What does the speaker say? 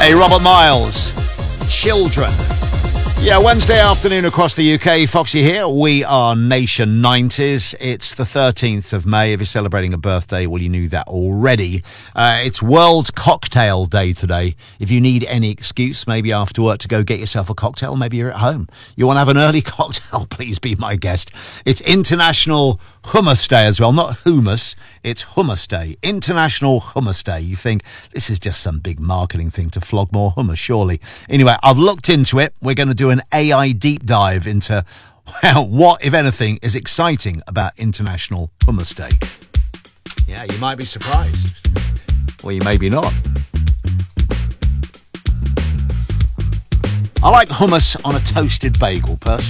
Wednesday, Robert Miles. Children. Yeah, Wednesday afternoon across the UK. Foxy here. We are Nation 90s. It's the 13th of May. If you're celebrating a birthday, well, you knew that already. It's World Cocktail Day today. If you need any excuse, maybe after work, to go get yourself a cocktail, maybe you're at home. You want to have an early cocktail, please be my guest. It's International Hummus Day as well. Not hummus, it's Hummus Day. International Hummus Day. You think this is just some big marketing thing to flog more hummus, surely. Anyway, I've looked into it. We're going to do an AI deep dive into what, if anything, is exciting about International Hummus Day. Yeah, you might be surprised. Well, you maybe not. I like hummus on a toasted bagel, personally.